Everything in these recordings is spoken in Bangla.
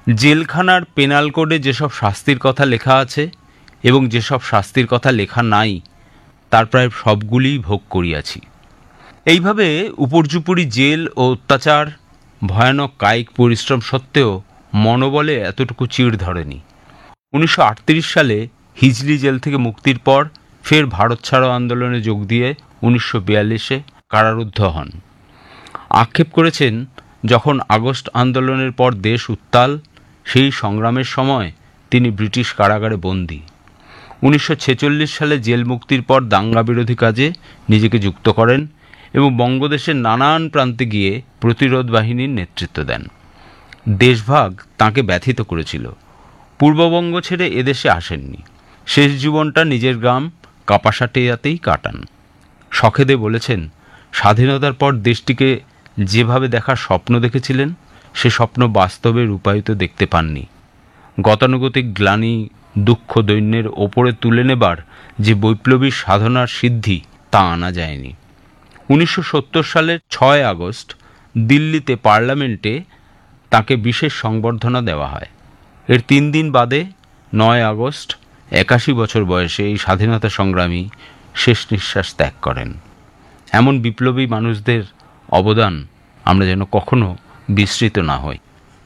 জেলখানার পেনাল কোডে যেসব শাস্তির কথা লেখা আছে এবং যেসব শাস্তির কথা লেখা নাই তার প্রায় সবগুলিই ভোগ করিয়াছি। এইভাবে উপর্যুপরি জেল ও অত্যাচার, ভয়ানক কায়িক পরিশ্রম সত্ত্বেও মনোবলে এতটুকু চিড় ধরেনি। 1938 সালে হিজলি জেল থেকে মুক্তির পর ফের ভারত ছাড়ো আন্দোলনে যোগ দিয়ে 1942-এ কারারুদ্ধ হন। আক্ষেপ করেছেন, যখন আগস্ট আন্দোলনের পর দেশ উত্তাল, সেই সংগ্রামের সময় তিনি ব্রিটিশ কারাগারে বন্দী। 1946 সালে জেল মুক্তির পর দাঙ্গা বিরোধী কাজে নিজেকে যুক্ত করেন এবং বঙ্গদেশের নানান প্রান্তে গিয়ে প্রতিরোধ বাহিনীর নেতৃত্ব দেন। দেশভাগ তাঁকে ব্যথিত করেছিল। পূর্ববঙ্গ ছেড়ে এদেশে আসেননি। শেষ জীবনটা নিজের গ্রাম কাপাসাটেয়াতেই কাটান। শখেদে বলেছেন, স্বাধীনতার পর দেশটিকে যেভাবে দেখার স্বপ্ন দেখেছিলেন, সে স্বপ্ন বাস্তবে রূপায়িত দেখতে পাননি। গতানুগতিক গ্লানি, দুঃখ, দৈন্যের ওপরে তুলে নেবার যে বৈপ্লবী সাধনার সিদ্ধি, তা আনা যায়নি। 1970 সালের 6 আগস্ট দিল্লিতে পার্লামেন্টে তাকে বিশেষ সংবর্ধনা দেওয়া হয়। এর 3 দিন বাদে 9 আগস্ট 81 বছর বয়সে এই স্বাধীনতা সংগ্রামী শেষ নিঃশ্বাস ত্যাগ করেন। এমন বিপ্লবী মানুষদের অবদান আমরা যেন কখনো বিস্মৃত না হই।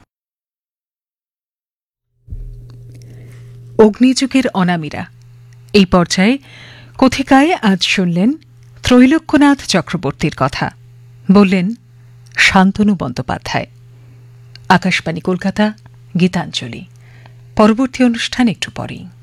অগ্নিযুগের অনামিরা এই পর্যায়ে কথিকায় আজ শুনলেন ত্রৈলোক্যনাথ চক্রবর্তীর কথা, বললেন শান্তনু বন্দ্যোপাধ্যায়। আকাশবাণী কলকাতা, গীতাঞ্জলি। পরবর্তী অনুষ্ঠান একটু পরেই।